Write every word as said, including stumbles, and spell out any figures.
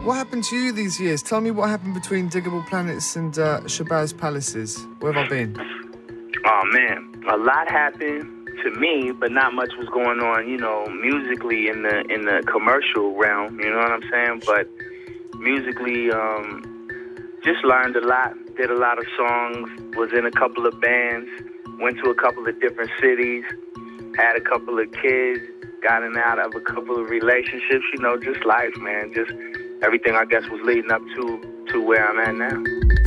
What happened to you these years? Tell me what happened between Digable Planets and uh, Shabazz Palaces. Where have I been? Oh, man. A lot happened to me, but not much was going on, you know, musically in the in the commercial realm, you know what I'm saying? But musically, um, just learned a lot, did a lot of songs, was in a couple of bands, went to a couple of different cities, had a couple of kids, got in and out of a couple of relationships, you know, just life, man. Just everything, I guess, was leading up to, to where I'm at now.